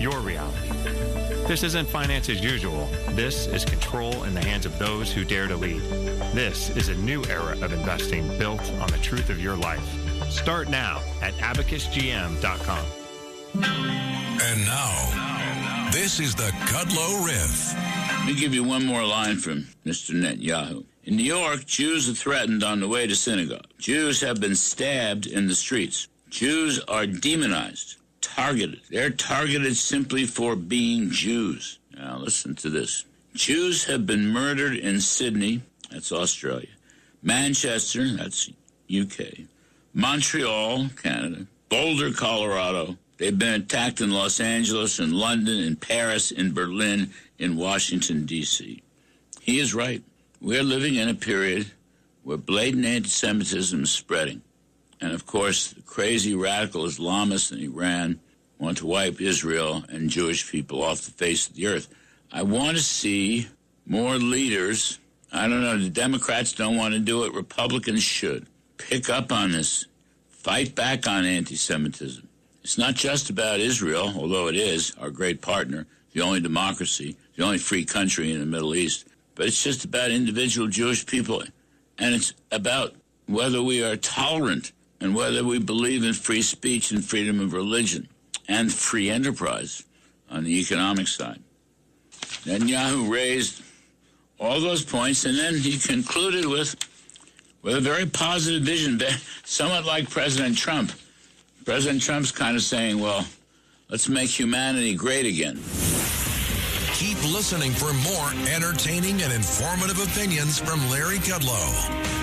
your reality. This isn't finance as usual. This is control in the hands of those who dare to lead. This is a new era of investing built on the truth of your life. Start now at abacusgm.com. And now, this is the Kudlow Riff. Let me give you one more line from Mr. Netanyahu. In New York, Jews are threatened on the way to synagogue. Jews have been stabbed in the streets. Jews are demonized, targeted. They're targeted simply for being Jews. Now, listen to this. Jews have been murdered in Sydney, that's Australia, Manchester, that's UK, Montreal, Canada, Boulder, Colorado. They've been attacked in Los Angeles, in London, in Paris, in Berlin, in Washington, D.C. He is right. We're living in a period where blatant anti-Semitism is spreading. And, of course, the crazy radical Islamists in Iran want to wipe Israel and Jewish people off the face of the earth. I want to see more leaders. I don't know, the Democrats don't want to do it. Republicans should. Pick up on this. Fight back on anti-Semitism. It's not just about Israel, although it is our great partner, the only democracy, the only free country in the Middle East. But it's just about individual Jewish people. And it's about whether we are tolerant and whether we believe in free speech and freedom of religion and free enterprise on the economic side. Netanyahu raised all those points, and then he concluded with a very positive vision, somewhat like President Trump. President Trump's kind of saying, well, let's make humanity great again. Keep listening for more entertaining and informative opinions from Larry Kudlow.